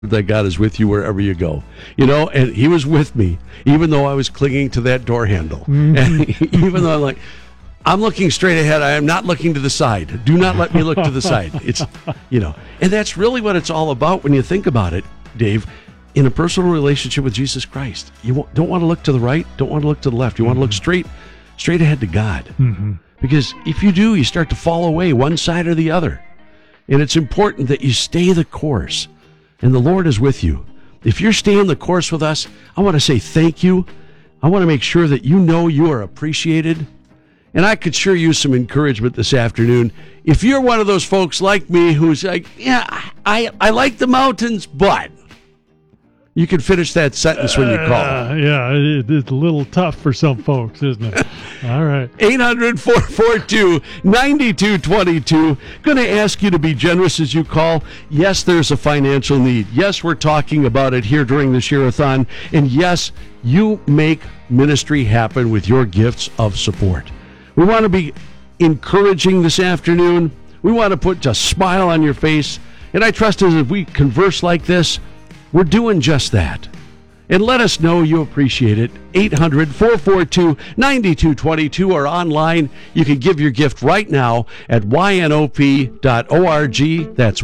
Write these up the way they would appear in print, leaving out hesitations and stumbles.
that God is with you wherever you go. And he was with me, even though I was clinging to that door handle. Mm-hmm. And even though I'm looking straight ahead, I am not looking to the side. Do not let me look to the side. It's, and that's really what it's all about when you think about it, Dave, in a personal relationship with Jesus Christ. You don't want to look to the right, don't want to look to the left. You want to look straight ahead to God. Mm-hmm. Because if you do, you start to fall away one side or the other. And it's important that you stay the course. And the Lord is with you. If you're staying the course with us, I want to say thank you. I want to make sure that you know you are appreciated. And I could sure use some encouragement this afternoon. If you're one of those folks like me who's like, yeah, I like the mountains, but... You can finish that sentence when you call. Yeah, it's a little tough for some folks, isn't it? All right. 800-442-9222. Going to ask you to be generous as you call. Yes, there's a financial need. Yes, we're talking about it here during the Share-a-thon. And yes, you make ministry happen with your gifts of support. We want to be encouraging this afternoon. We want to put a smile on your face. And I trust as if we converse like this, we're doing just that. And let us know you appreciate it. 800-442-9222 or online. You can give your gift right now at ynop.org. That's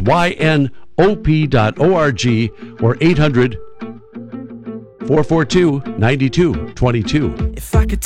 ynop.org or 800-442-9222. If I could